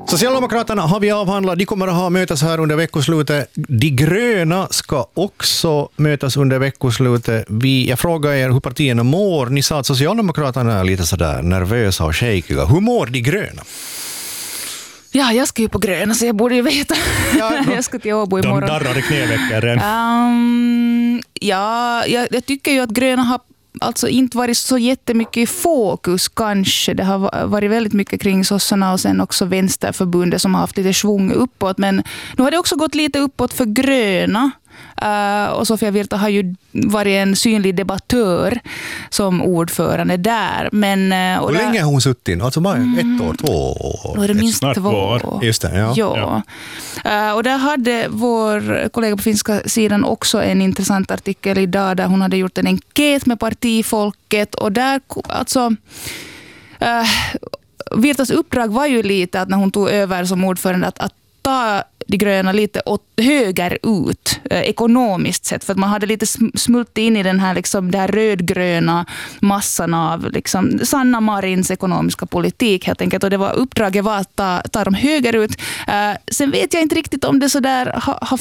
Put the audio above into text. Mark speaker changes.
Speaker 1: Socialdemokraterna har vi avhandlat. De kommer att ha mötas här under veckoslutet. De gröna ska också mötas under veckoslutet. Jag frågar er hur partierna mår. Ni sa att Socialdemokraterna är lite sådär nervösa och shakiga. Hur mår de gröna?
Speaker 2: Ja, jag ska ju på gröna så jag borde ju veta.
Speaker 1: Ja,
Speaker 2: jag ska till Åbo imorgon.
Speaker 3: De darrar i knävecken.
Speaker 2: Jag tycker ju att gröna har alltså inte varit så jättemycket i fokus kanske. Det har varit väldigt mycket kring sossarna och sen också vänsterförbundet som har haft lite svung uppåt. Men nu har det också gått lite uppåt för gröna. Och Sofia Virta har ju varit en synlig debattör som ordförande där. Men,
Speaker 1: hur länge har hon suttit? Alltså bara 1 år, 2 år?
Speaker 2: Då är det minst 2
Speaker 3: år.
Speaker 1: Just det, ja.
Speaker 2: Och där hade vår kollega på finska sidan också en intressant artikel idag där hon hade gjort en enkät med partifolket och där alltså Virtas uppdrag var ju lite att när hon tog över som ordförande att ta de gröna lite åt höger ut ekonomiskt sett, för att man hade lite smult in i den här liksom där rödgröna massan av liksom Sanna Marins ekonomiska politik helt enkelt, och det var uppdraget var att ta dem höger ut. Sen vet jag inte riktigt om det så där har